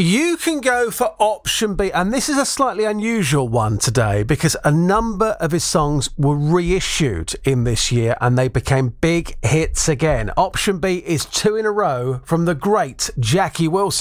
You can go for option B, and this is a slightly unusual one today because a number of his songs were reissued in this year and they became big hits again. Option B is 2 in a row from the great Jackie Wilson.